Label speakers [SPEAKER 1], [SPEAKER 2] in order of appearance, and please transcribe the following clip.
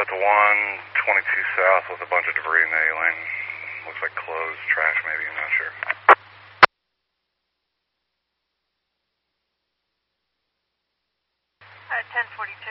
[SPEAKER 1] at the 122 south with a bunch of debris in the A lane. Looks like clothes, trash maybe, I'm not sure.
[SPEAKER 2] 1042